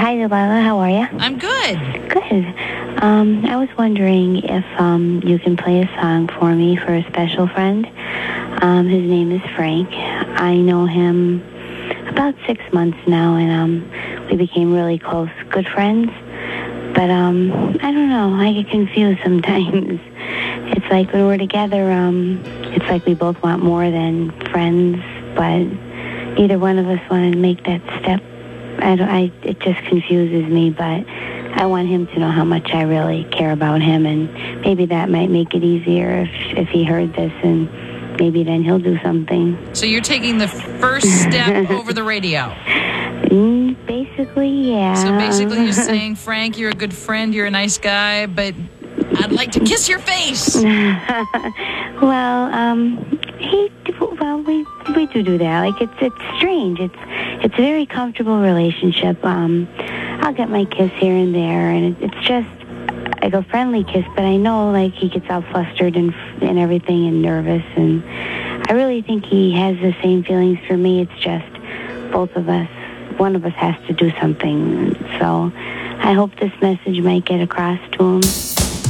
Hi, Delilah. How are you? I'm good. Good. I was wondering if you can play a song for me for a special friend. His name is Frank. I know him about 6 months now, and we became really close, good friends. But I don't know. I get confused sometimes. It's like when we're together, it's like we both want more than friends, but neither one of us want to make that step. It just confuses me, but I want him to know how much I really care about him, and maybe that might make it easier if he heard this, and maybe then he'll do something. So you're taking the first step over the radio. Basically, yeah. So basically you're saying, Frank, you're a good friend, you're a nice guy, but I'd like to kiss your face. Well, we do that. Like, it's strange. It's a very comfortable relationship. I'll get my kiss here and there, and it's just like a friendly kiss, but I know, like, he gets all flustered and everything and nervous, and I really think he has the same feelings for me. It's just both of us, one of us has to do something. So I hope this message might get across to him.